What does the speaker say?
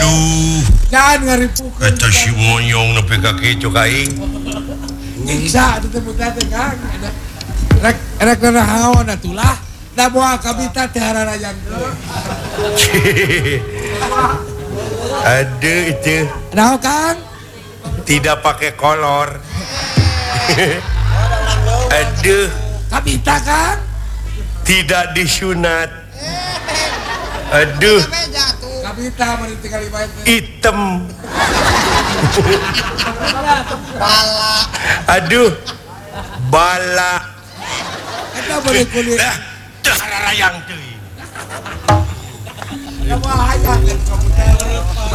Aduh, jangan ngaripukeun. eta si monyong nepi ka kieu kaing. Nyiksa atuh teh buta teh Kang. Rek nahaon atulah. Da moal kabita teh hararayang teh. Aduh itu Naon Kang? tidak pakai kolor. Aduh, Kabita Kang? tidak disunat. Aduh, Kabita mari tinggal ibae teh. hitam. Aduh, bala. Eta bari kulit. Dah, teu hararayang teuing. Ya mah hayang kan kamu teh.